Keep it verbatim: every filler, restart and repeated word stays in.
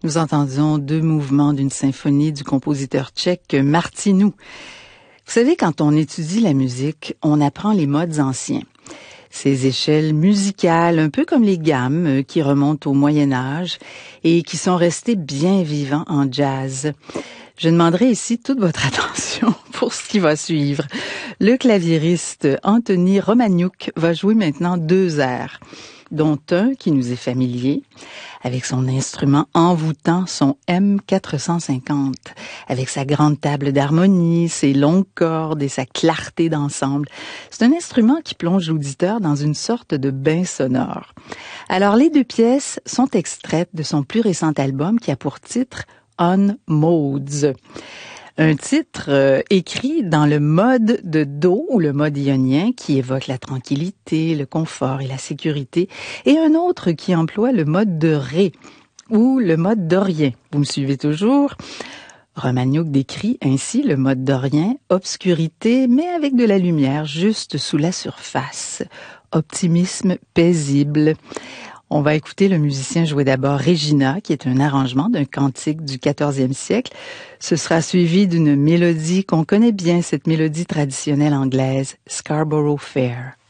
Nous entendions deux mouvements d'une symphonie du compositeur tchèque Martinu. Vous savez, quand on étudie la musique, on apprend les modes anciens. Ces échelles musicales, un peu comme les gammes qui remontent au Moyen Âge et qui sont restées bien vivants en jazz. Je demanderai ici toute votre attention pour ce qui va suivre. Le claviériste Anthony Romaniuk va jouer maintenant deux airs, dont un qui nous est familier, avec son instrument envoûtant, son M quatre cent cinquante, avec sa grande table d'harmonie, ses longues cordes et sa clarté d'ensemble. C'est un instrument qui plonge l'auditeur dans une sorte de bain sonore. Alors, les deux pièces sont extraites de son plus récent album qui a pour titre On Modes. Un titre euh, écrit dans le mode de Do ou le mode ionien qui évoque la tranquillité, le confort et la sécurité, et un autre qui emploie le mode de Ré ou le mode dorien. Vous me suivez toujours? Romaniuk décrit ainsi le mode dorien, obscurité mais avec de la lumière juste sous la surface, optimisme paisible. On va écouter le musicien jouer d'abord Regina, qui est un arrangement d'un cantique du quatorzième siècle. Ce sera suivi d'une mélodie qu'on connaît bien, cette mélodie traditionnelle anglaise, Scarborough Fair.